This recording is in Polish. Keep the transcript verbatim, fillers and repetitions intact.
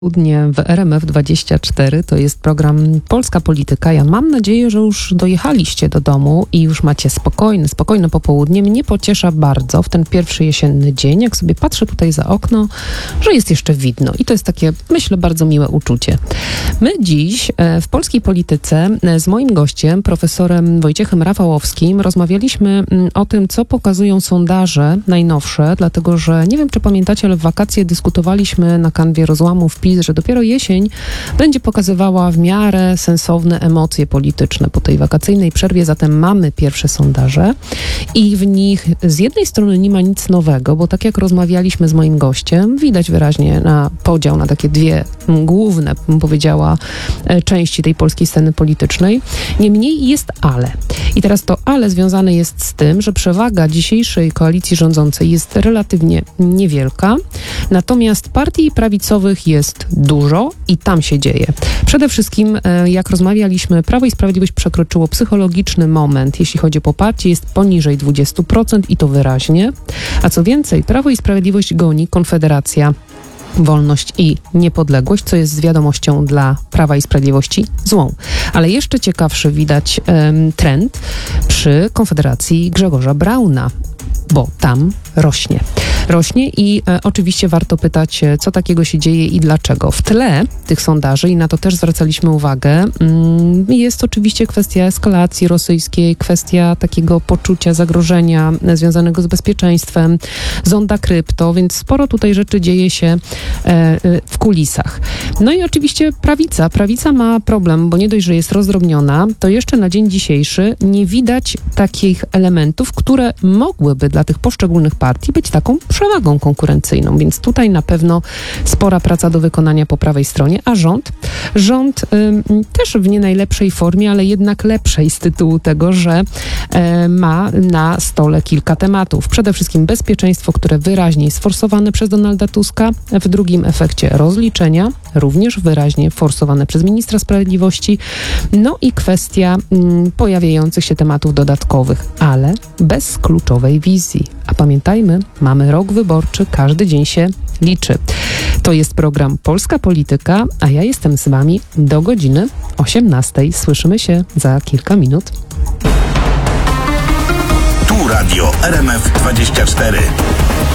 Południe w R M F dwadzieścia cztery to jest program Polska Polityka. Ja mam nadzieję, że już dojechaliście do domu i już macie spokojne, spokojne popołudnie. Mnie pociesza bardzo w ten pierwszy jesienny dzień, jak sobie patrzę tutaj za okno, że jest jeszcze widno i to jest takie, myślę, bardzo miłe uczucie. My dziś w Polskiej Polityce z moim gościem, profesorem Wojciechem Rafałowskim, rozmawialiśmy o tym, co pokazują sondaże najnowsze, dlatego że nie wiem, czy pamiętacie, ale w wakacje dyskutowaliśmy na kanwie rozłamów PiS, że dopiero jesień będzie pokazywała w miarę sensowne emocje polityczne po tej wakacyjnej przerwie, zatem mamy pierwsze sondaże i w nich z jednej strony nie ma nic nowego, bo tak jak rozmawialiśmy z moim gościem, widać wyraźnie na podział na takie dwie główne, bym powiedziała, części tej polskiej sceny politycznej. Niemniej jest ale. I teraz to ale związane jest z tym, że przewaga dzisiejszej koalicji rządzącej jest relatywnie niewielka, natomiast partii prawicowych jest dużo i tam się dzieje. Przede wszystkim, jak rozmawialiśmy, Prawo i Sprawiedliwość przekroczyło psychologiczny moment, jeśli chodzi o poparcie, jest poniżej dwadzieścia procent i to wyraźnie. A co więcej, Prawo i Sprawiedliwość goni Konfederacja, Wolność i Niepodległość, co jest z wiadomością dla Prawa i Sprawiedliwości złą. Ale jeszcze ciekawszy widać um, trend przy Konfederacji Grzegorza Brauna, bo tam rośnie. Rośnie i e, oczywiście warto pytać, co takiego się dzieje i dlaczego. W tle tych sondaży, i na to też zwracaliśmy uwagę, mm, jest oczywiście kwestia eskalacji rosyjskiej, kwestia takiego poczucia zagrożenia związanego z bezpieczeństwem, zonda krypto, więc sporo tutaj rzeczy dzieje się e, w kulisach. No i oczywiście prawica. Prawica ma problem, bo nie dość, że jest rozdrobniona, to jeszcze na dzień dzisiejszy nie widać takich elementów, które mogłyby dla tych poszczególnych partii być taką przewagą konkurencyjną, więc tutaj na pewno spora praca do wykonania po prawej stronie, a rząd, rząd y, też w nie najlepszej formie, ale jednak lepszej z tytułu tego, że y, ma na stole kilka tematów. Przede wszystkim bezpieczeństwo, które wyraźnie jest forsowane przez Donalda Tuska, w drugim efekcie rozliczenia, również wyraźnie forsowane przez ministra sprawiedliwości, no i kwestia y, pojawiających się tematów dodatkowych, ale bez kluczowej wizji. A pamiętajmy, mamy rok wyborczy, każdy dzień się liczy. To jest program Polska Polityka, a ja jestem z wami do godziny osiemnastej. Słyszymy się za kilka minut. Tu radio R M F dwadzieścia cztery.